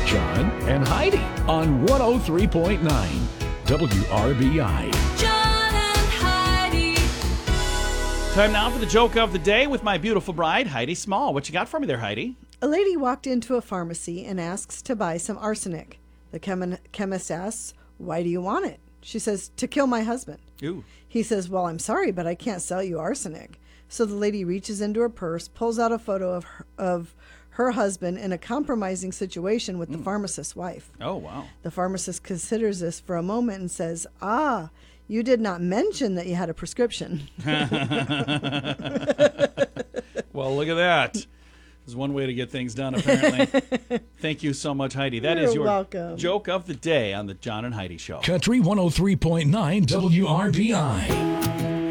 John and Heidi on 103.9 WRBI. John and Heidi. Time now for the joke of the day with my beautiful bride, Heidi Small. What you got for me there, Heidi? A lady walked into a pharmacy and asks to buy some arsenic. The chemist asks, "Why do you want it?" She says, "To kill my husband." Ooh. He says, "Well, I'm sorry, but I can't sell you arsenic." So the lady reaches into her purse, pulls out a photo of her husband in a compromising situation with the pharmacist's wife. Oh, wow. The pharmacist considers this for a moment and says, "Ah, you did not mention that you had a prescription." Well, look at that. There's one way to get things done, apparently. Thank you so much, Heidi. That is You're your welcome. joke of the day on the John and Heidi Show. Country 103.9 WRBI.